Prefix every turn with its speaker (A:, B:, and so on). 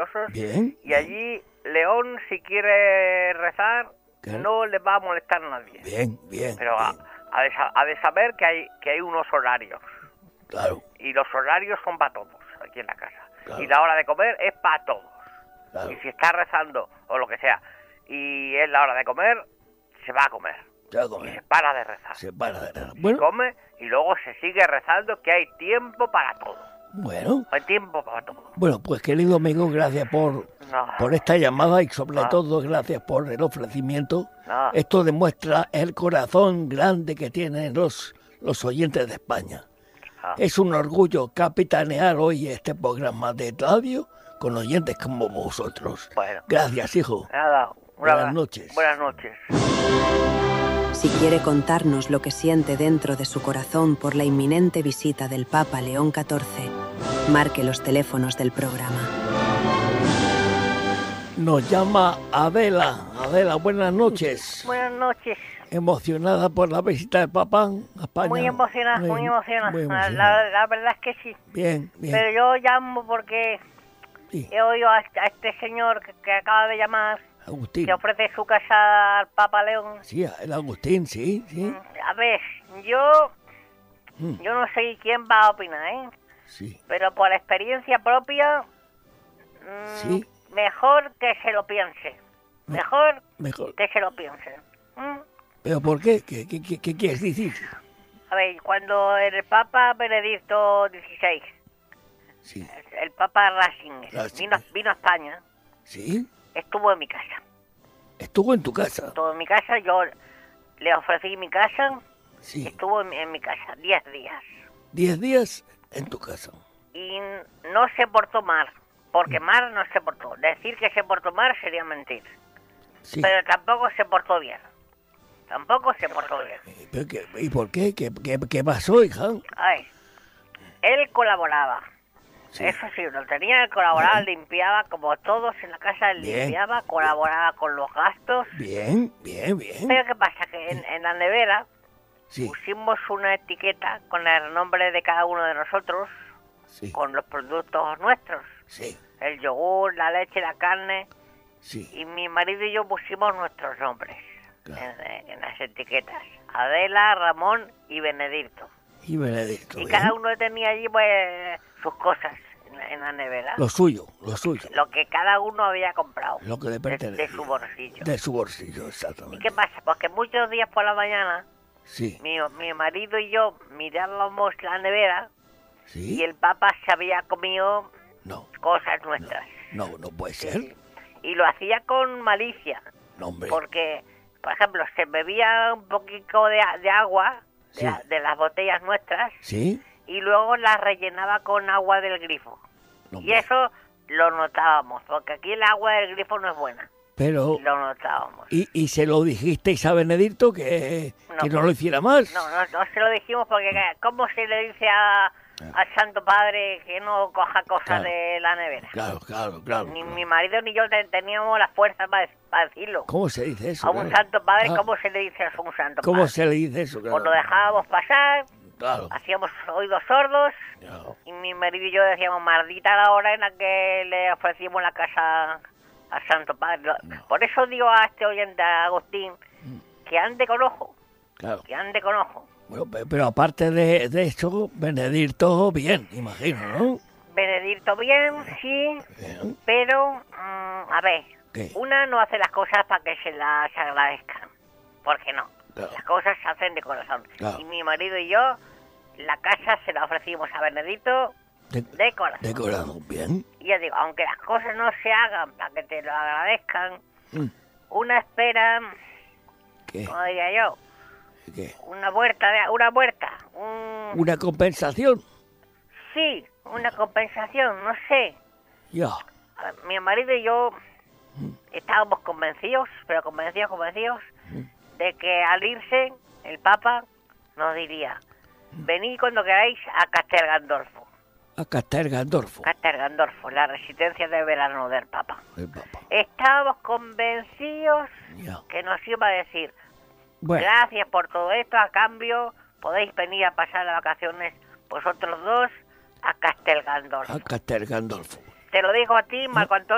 A: Bien.
B: Y allí, León, si quiere rezar,
A: Claro.
B: no le va a molestar a nadie.
A: Bien, bien.
B: Pero
A: bien.
B: ha de saber que hay unos horarios.
A: Claro,
B: Y los horarios son para todos, aquí en la casa.
A: Claro.
B: Y la hora de comer es para todos.
A: claro.
B: Y si está rezando, o lo que sea, y es la hora de comer, se va a comer.
A: Se va a
B: Y se
A: comer.
B: para de rezar.
A: Se para de nada. Bueno,
B: Come y luego se sigue rezando, que hay tiempo para todo.
A: bueno.
B: Hay tiempo para todo.
A: Bueno, pues querido amigo, gracias por
B: No.
A: esta llamada y sobre
B: Ah.
A: todo gracias por el ofrecimiento.
B: No.
A: Esto demuestra el corazón grande que tienen los oyentes de España.
B: Ah.
A: Es un orgullo capitanear hoy este programa de radio con oyentes como vosotros.
B: Bueno.
A: Gracias, hijo.
B: Nada.
A: Buenas noches.
B: Buenas noches.
C: Si quiere contarnos lo que siente dentro de su corazón por la inminente visita del Papa León XIV, marque los teléfonos del programa.
A: Nos llama Adela. Adela, buenas noches.
B: Buenas noches.
A: Emocionada por la visita del Papa a España.
B: Muy emocionada, muy emocionada.
A: muy emocionada.
B: La verdad es que sí.
A: Bien, bien.
B: Pero yo llamo porque
A: Sí,
B: he oído a este señor que acaba de llamar,
A: Agustín.
B: que ofrece su casa al Papa León.
A: Sí, el Agustín, sí, sí.
B: A ver, yo
A: Mm,
B: no sé quién va a opinar, ¿eh?
A: sí,
B: Pero por experiencia propia,
A: sí,
B: mejor que se lo piense. Mejor
A: mejor.
B: que se lo piense. ¿Mm?
A: ¿Pero por qué? ¿Qué quieres decir?
B: A ver, cuando el Papa Benedicto XVI,
A: Sí,
B: el Papa Ratzinger,
A: Ratzinger.
B: vino a España,
A: sí.
B: estuvo en mi casa.
A: Estuvo en tu casa.
B: Estuvo en mi casa, yo le ofrecí mi casa,
A: Sí.
B: estuvo en mi casa 10 días.
A: 10 días en tu casa.
B: Y no se portó mal, porque mal no se portó. Decir que se portó mal sería mentir.
A: Sí.
B: Pero tampoco se portó bien. Tampoco se portó bien.
A: ¿Y por qué? ¿Qué pasó, hija?
B: A ver, él colaboraba.
A: Sí.
B: Eso sí, lo tenía que colaborar, limpiaba como todos en la casa, él
A: Bien.
B: limpiaba, colaboraba con los gastos.
A: Bien, bien, bien.
B: Pero ¿qué pasa? Que en la nevera
A: Sí,
B: pusimos una etiqueta con el nombre de cada uno de nosotros,
A: sí,
B: con los productos nuestros.
A: sí,
B: El yogur, la leche, la carne.
A: sí.
B: Y mi marido y yo pusimos nuestros nombres
A: Claro.
B: en las etiquetas. Adela, Ramón y Benedicto.
A: Y Benedicto.
B: Y
A: bien.
B: cada uno tenía allí pues sus cosas en la nevera.
A: Lo suyo, lo suyo.
B: Lo que cada uno había comprado.
A: Lo que le
B: de
A: pertenece.
B: su bolsillo.
A: De su bolsillo,
B: ¿Y
A: exactamente.
B: qué pasa? Porque muchos días por la mañana
A: Sí,
B: mi marido y yo mirábamos la nevera
A: sí.
B: y el Papa se había comido
A: No,
B: cosas nuestras.
A: no puede
B: Sí,
A: ser.
B: sí. Y lo hacía con malicia.
A: No, hombre.
B: Porque, por ejemplo, se bebía un poquito de agua
A: Sí.
B: de las botellas nuestras
A: ¿Sí?
B: y luego las rellenaba con agua del grifo.
A: No,
B: Y
A: hombre.
B: eso lo notábamos, porque aquí el agua del grifo no es buena.
A: Pero,
B: Lo notábamos.
A: ¿y se lo dijisteis a Benedicto que no lo hiciera más?
B: No se lo dijimos porque ¿cómo se le dice al Santo Padre que no coja cosas
A: Claro.
B: de la nevera?
A: Claro.
B: Ni mi marido ni yo teníamos la fuerza para decirlo.
A: ¿Cómo se dice eso?
B: A un
A: Claro.
B: Santo Padre,
A: Ah,
B: ¿cómo se le dice a un Santo
A: ¿Cómo
B: Padre?
A: se le dice eso? Claro.
B: Pues lo dejábamos pasar,
A: Claro.
B: hacíamos oídos sordos
A: Claro.
B: y mi marido y yo decíamos, maldita la hora en la que le ofrecimos la casa al Santo Padre.
A: No.
B: Por eso digo a este oyente, a Agustín, que ande con ojo,
A: Claro.
B: que ande con ojo.
A: Bueno, pero aparte de eso, Benedicto, bien, imagino, ¿no?
B: Benedicto bien, sí,
A: Bien.
B: pero, a ver,
A: ¿Qué?
B: una no hace las cosas para que se las agradezcan, porque no,
A: Claro.
B: las cosas se hacen de corazón.
A: Claro.
B: Y mi marido y yo, la casa se la ofrecimos a Benedicto de corazón.
A: De corazón, bien.
B: Y yo digo, aunque las cosas no se hagan para que te lo agradezcan,
A: Mm,
B: una espera,
A: ¿Qué?
B: como diría yo,
A: ¿Qué?
B: una puerta,
A: ¿Una compensación?
B: sí, una compensación, no sé.
A: Ya.
B: Mi marido y yo estábamos convencidos, pero convencidos, de que al irse el Papa nos diría, venid cuando queráis a Castel Gandolfo.
A: A Castel Gandolfo,
B: Castel Gandolfo, la residencia de verano del Papa.
A: el Papa.
B: Estábamos convencidos
A: Ya.
B: que nos iba a decir,
A: Bueno,
B: gracias por todo esto, a cambio podéis venir a pasar las vacaciones vosotros dos a Castel Gandolfo.
A: a Castel Gandolfo.
B: Te lo digo a ti, Marco Antonio.